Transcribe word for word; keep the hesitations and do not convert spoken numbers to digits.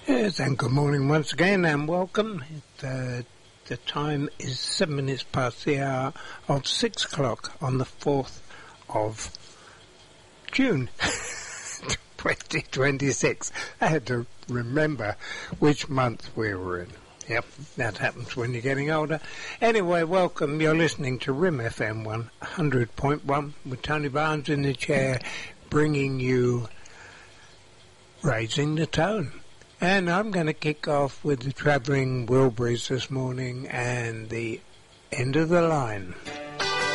Yes, and good morning once again, and welcome. It, uh, the time is seven minutes past the hour of six o'clock on the fourth of June, twenty twenty-six. I had to remember which month we were in. Yep, that happens when you're getting older. Anyway, welcome. You're listening to R I M F M one hundred point one with Tony Barnes in the chair, bringing you Raising the Tone. And I'm going to kick off with the Travelling Wilburys this morning and the End of the Line.